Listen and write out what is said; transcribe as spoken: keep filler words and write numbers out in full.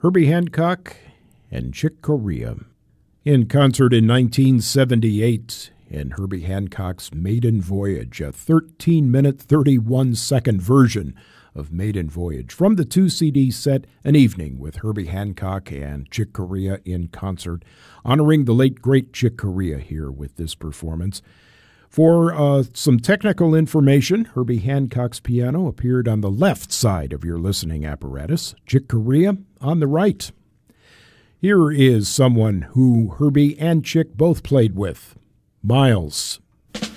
Herbie Hancock and Chick Corea. In concert in nineteen seventy-eight, in Herbie Hancock's Maiden Voyage, a thirteen minute, thirty-one second version of Maiden Voyage from the two C D set, An Evening with Herbie Hancock and Chick Corea in concert, honoring the late, great Chick Corea here with this performance. For uh, some technical information, Herbie Hancock's piano appeared on the left side of your listening apparatus, Chick Corea on the right. Here is someone who Herbie and Chick both played with, Miles.